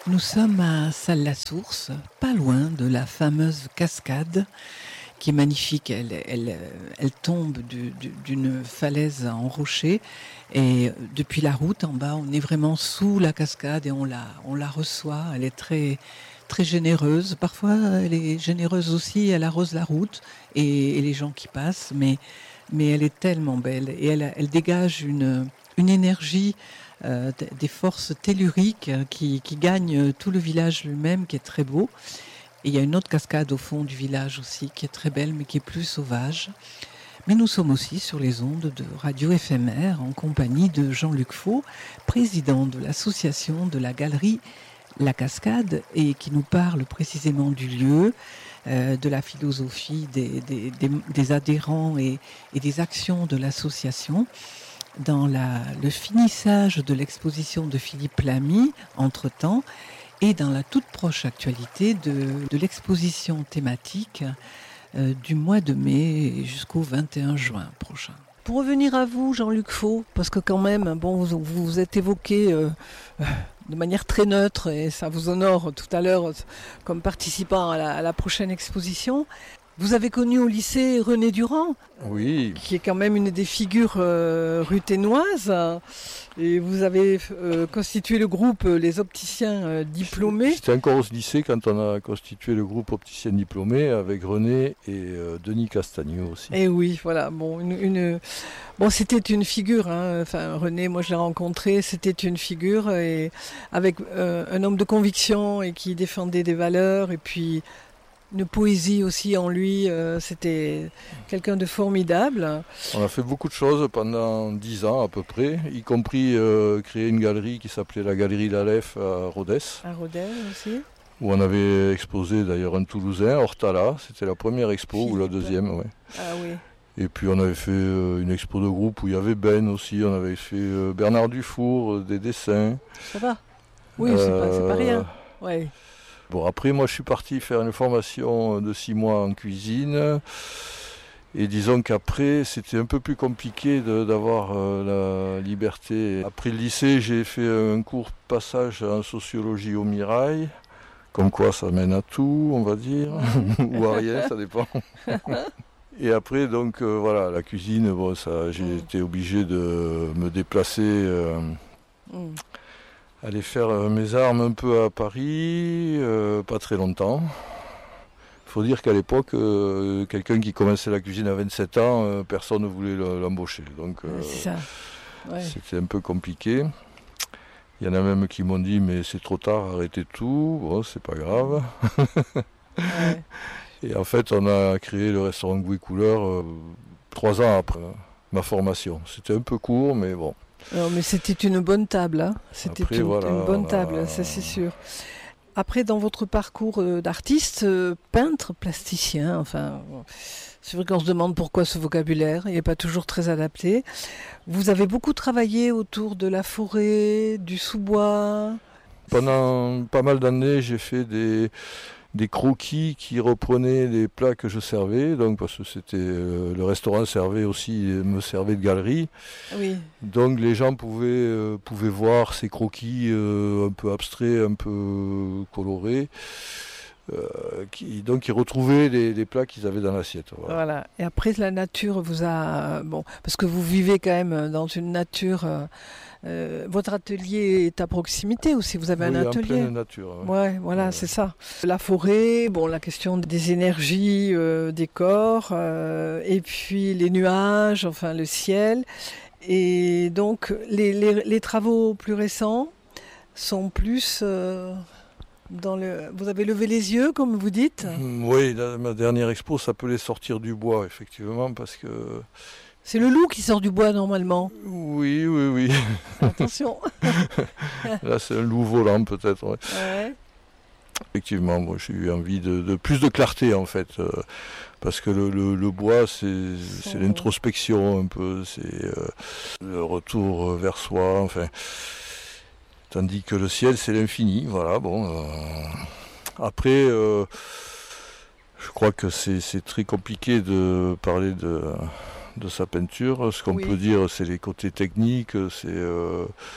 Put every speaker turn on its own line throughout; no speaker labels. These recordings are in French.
Nous sommes à Salles-la-Source, pas loin de la fameuse cascade qui est magnifique. Elle tombe d'une falaise en rocher et depuis la route en bas, on est vraiment sous la cascade et on la reçoit. Elle est très, très généreuse. Parfois, elle est généreuse aussi, elle arrose la route et les gens qui passent, mais elle est tellement belle et elle dégage une énergie, des forces telluriques qui gagnent tout le village lui-même, qui est très beau. Et il y a une autre cascade au fond du village aussi, qui est très belle, mais qui est plus sauvage. Mais nous sommes aussi sur les ondes de Radio Éphémère, en compagnie de Jean-Luc Faux, président de l'association de la galerie La Cascade, et qui nous parle précisément du lieu, de la philosophie des adhérents et des actions de l'association. Dans le finissage de l'exposition de Philippe Lamy, entre-temps, et dans la toute proche actualité de l'exposition thématique du mois de mai jusqu'au 21 juin prochain. Pour revenir à vous, Jean-Luc Faux, parce que quand même, bon, vous êtes évoqué de manière très neutre, et ça vous honore tout à l'heure comme participant à la prochaine exposition. Vous avez connu au lycée René Durand,
oui,
qui est quand même une des figures ruthénoises, et vous avez constitué le groupe Les Opticiens Diplômés.
C'était encore au lycée quand on a constitué le groupe Opticiens Diplômés avec René et Denis Castagneau aussi.
Et oui, voilà, bon, c'était une figure, hein. Enfin, René, moi je l'ai rencontré, c'était une figure, et avec un homme de conviction et qui défendait des valeurs, et puis une poésie aussi en lui, c'était quelqu'un de formidable.
On a fait beaucoup de choses pendant 10 ans à peu près, y compris créer une galerie qui s'appelait la Galerie Lalef à Rodez.
À Rodez aussi.
Où on avait exposé d'ailleurs un Toulousain, Hortala, c'était la première expo, Philippe. Ou la deuxième, ouais.
Ah oui.
Et puis on avait fait une expo de groupe où il y avait Ben aussi, on avait fait Bernard Dufour, des dessins.
Ça va. Oui, c'est pas rien. Ouais.
Bon, après, moi, je suis parti faire une formation de 6 mois en cuisine. Et disons qu'après, c'était un peu plus compliqué d'avoir la liberté. Après le lycée, j'ai fait un court passage en sociologie au Mirail. Comme quoi, ça mène à tout, on va dire. Ou à rien, ça dépend. Et après, donc, voilà, la cuisine, bon, ça, j'ai été obligé de me déplacer... aller faire mes armes un peu à Paris, pas très longtemps. Il faut dire qu'à l'époque, quelqu'un qui commençait la cuisine à 27 ans, personne ne voulait l'embaucher. Donc
c'est ça. Ouais.
C'était un peu compliqué. Il y en a même qui m'ont dit mais c'est trop tard, arrêtez tout, bon, c'est pas grave.
Ouais.
Et en fait on a créé le restaurant Goût et Couleur 3 ans après ma formation. C'était un peu court mais bon.
Non, mais c'était une bonne table, hein. C'était
après,
une bonne table, ça c'est sûr. Après, dans votre parcours d'artiste, peintre, plasticien, enfin, c'est vrai qu'on se demande pourquoi ce vocabulaire, il n'est pas toujours très adapté. Vous avez beaucoup travaillé autour de la forêt, du sous-bois.
Pendant pas mal d'années, j'ai fait des croquis qui reprenaient les plats que je servais, donc parce que c'était le restaurant me servait de galerie. Oui. Donc les gens pouvaient voir ces croquis un peu abstraits, un peu colorés, qui retrouvaient les plats qu'ils avaient dans l'assiette.
Voilà. Et après la nature vous a parce que vous vivez quand même dans une nature. Votre atelier est à proximité aussi, vous avez un atelier.
En pleine nature.
Ouais, voilà, c'est ça. La forêt, la question des énergies des corps, et puis les nuages, enfin le ciel. Et donc les travaux plus récents sont plus vous avez levé les yeux, comme vous dites.
Oui, ma dernière expo s'appelait Sortir du bois, effectivement, parce que...
C'est le loup qui sort du bois normalement.
Oui.
Attention.
Là, c'est un loup volant peut-être. Ouais.
Ouais.
Effectivement, moi, j'ai eu envie de plus de clarté en fait, parce que le bois, c'est l'introspection un peu, c'est le retour vers soi. Enfin, tandis que le ciel, c'est l'infini. Voilà. Bon. Après, je crois que c'est très compliqué de parler de sa peinture. Ce qu'on peut dire, c'est les côtés techniques, c'est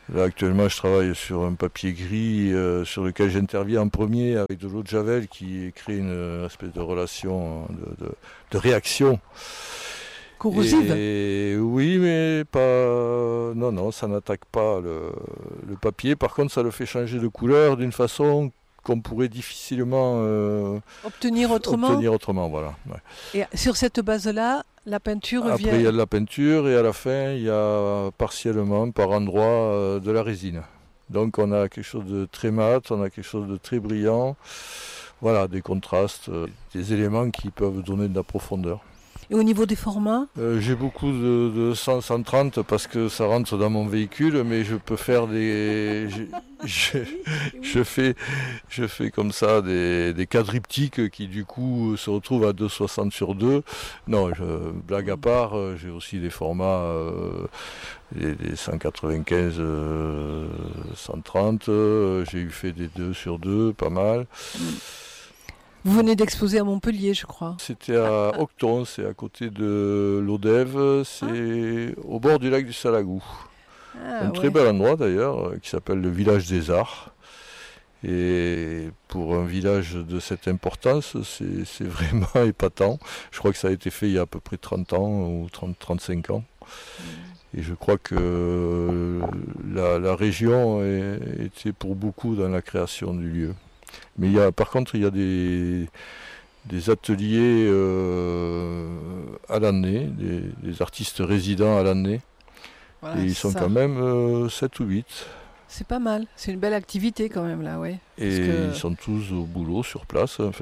Là, actuellement, je travaille sur un papier gris sur lequel j'interviens en premier avec de l'eau de javel qui crée une espèce de relation de réaction.
Corrosive.
Et oui, mais pas. Non, ça n'attaque pas le papier. Par contre, ça le fait changer de couleur d'une façon qu'on pourrait difficilement
Obtenir autrement.
Voilà. Ouais.
Et sur cette base-là, la peinture vient.
Après, il y a de la peinture et à la fin, il y a partiellement, par endroits, de la résine. Donc, on a quelque chose de très mat, on a quelque chose de très brillant. Voilà, des contrastes, des éléments qui peuvent donner de la profondeur.
Et au niveau des formats?
J'ai beaucoup de 100-130 parce que ça rentre dans mon véhicule, mais je peux faire des... je fais comme ça des quadriptyques qui du coup se retrouvent à 2,60 sur 2. Non, blague à part, j'ai aussi des formats des 195 130, j'ai eu fait des 2 sur 2, pas mal.
Vous venez d'exposer à Montpellier, je crois.
C'était à Octon, c'est à côté de l'Odève, c'est au bord du lac du Salagou. Un très bel endroit d'ailleurs, qui s'appelle le village des Arts. Et pour un village de cette importance, c'est vraiment épatant. Je crois que ça a été fait il y a à peu près 30 ans ou 35 ans. Et je crois que la région était pour beaucoup dans la création du lieu. Mais par contre, il y a des ateliers à l'année, des artistes résidents à l'année. Voilà, et ils sont quand même 7 ou 8.
C'est pas mal, c'est une belle activité quand même là, oui.
Et ils sont tous au boulot, sur place. Enfin,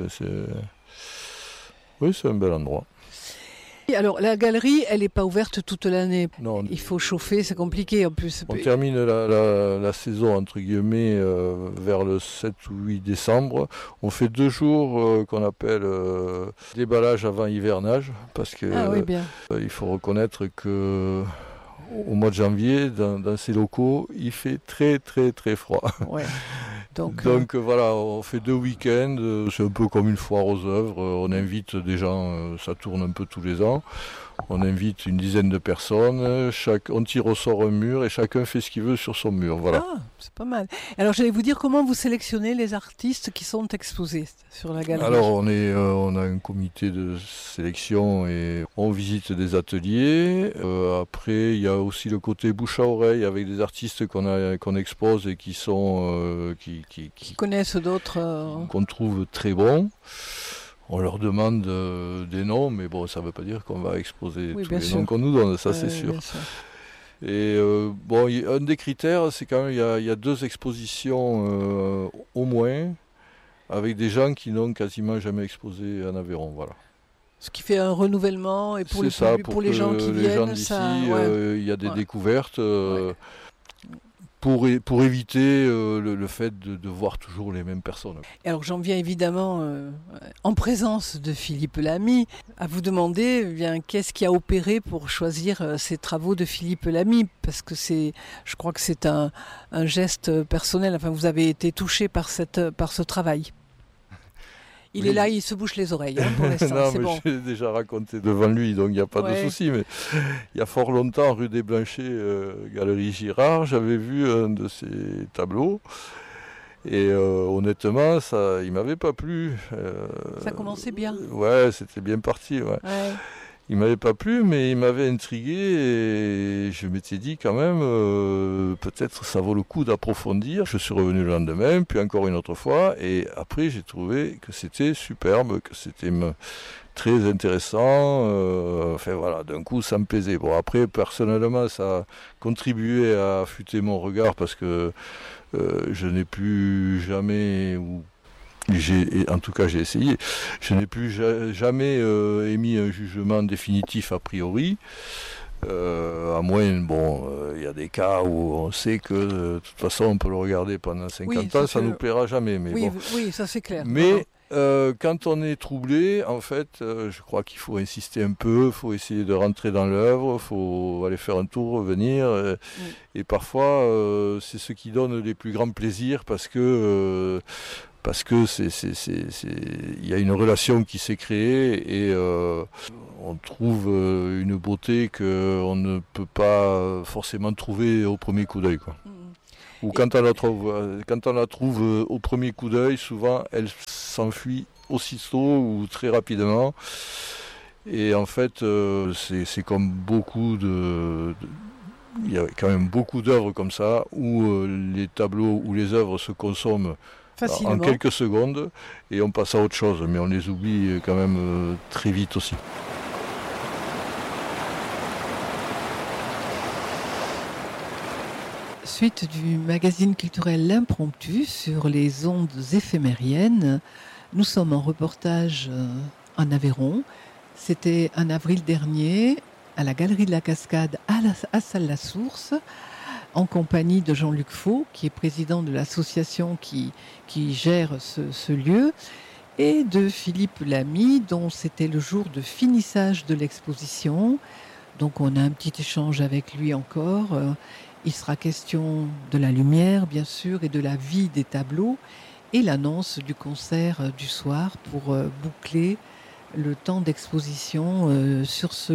oui, c'est un bel endroit.
Alors la galerie, elle n'est pas ouverte toute l'année.
Non,
il faut chauffer, c'est compliqué en plus.
On termine la saison entre guillemets vers le 7 ou 8 décembre. On fait 2 jours qu'on appelle déballage avant hivernage parce que il faut reconnaître que au mois de janvier, dans ces locaux, il fait très très très froid.
Ouais.
Donc voilà, on fait 2 week-ends, c'est un peu comme une foire aux œuvres, on invite des gens, ça tourne un peu tous les ans, on invite une dizaine de personnes, on tire au sort un mur et chacun fait ce qu'il veut sur son mur, voilà.
Ah, c'est pas mal. Alors j'allais vous dire comment vous sélectionnez les artistes qui sont exposés sur la galerie.
Alors on a un comité de sélection et on visite des ateliers, après il y a aussi le côté bouche à oreille avec des artistes qu'on expose et qui sont... qui
connaissent d'autres...
qu'on trouve très bons. On leur demande des noms, mais bon, ça ne veut pas dire qu'on va exposer tous les noms qu'on nous donne, ça c'est sûr. Et un des critères, c'est quand même il y a 2 expositions au moins, avec des gens qui n'ont quasiment jamais exposé en Aveyron, voilà.
Ce qui fait un renouvellement, et pour les gens qui viennent,
d'ici, il y a des découvertes. Pour éviter le fait de voir toujours les mêmes personnes.
Alors j'en viens évidemment, en présence de Philippe Lamy, à vous demander qu'est-ce qui a opéré pour choisir ces travaux de Philippe Lamy, parce que je crois que c'est un geste personnel, enfin vous avez été touché par ce travail. Il est là, il se bouche les oreilles pour l'instant.
Non,
c'est
mais
bon.
j'ai déjà raconté devant lui, donc il n'y a pas de souci. Mais il y a fort longtemps, rue des Blanchers, Galerie Girard, j'avais vu un de ses tableaux. Et honnêtement, il ne m'avait pas plu.
Ça commençait bien.
Ouais, c'était bien parti. Ouais. Il ne m'avait pas plu, mais il m'avait intrigué et je m'étais dit quand même, peut-être ça vaut le coup d'approfondir. Je suis revenu le lendemain, puis encore une autre fois, et après j'ai trouvé que c'était superbe, que c'était très intéressant. Enfin voilà, d'un coup ça me plaisait. Bon après, personnellement, ça a contribué à affûter mon regard parce que je n'ai plus jamais... En tout cas j'ai essayé, je n'ai plus jamais émis un jugement définitif a priori, à moins, il y a des cas où on sait que de toute façon on peut le regarder pendant 50 ans, ça ne nous plaira jamais. Mais
oui, ça c'est clair.
Mais quand on est troublé, en fait, je crois qu'il faut insister un peu, il faut essayer de rentrer dans l'œuvre, il faut aller faire un tour, revenir. Et parfois, c'est ce qui donne les plus grands plaisirs parce que il y a une relation qui s'est créée et on trouve une beauté qu'on ne peut pas forcément trouver au premier coup d'œil, quoi. Ou quand on la trouve au premier coup d'œil, souvent elle s'enfuit aussitôt ou très rapidement. Et en fait, c'est comme il y a quand même beaucoup d'œuvres comme ça où les tableaux ou les œuvres se consomment
Facilement.
en quelques secondes et on passe à autre chose, mais on les oublie quand même très vite aussi.
Suite du magazine culturel L'Impromptu sur les ondes éphémériennes, nous sommes en reportage en Aveyron. C'était en avril dernier à la Galerie de la Cascade à Salles-la-Source, en compagnie de Jean-Luc Faux, qui est président de l'association qui gère ce lieu, et de Philippe Lamy, dont c'était le jour de finissage de l'exposition. Donc on a un petit échange avec lui encore. Il sera question de la lumière, bien sûr, et de la vie des tableaux, et l'annonce du concert du soir pour boucler le temps d'exposition sur ce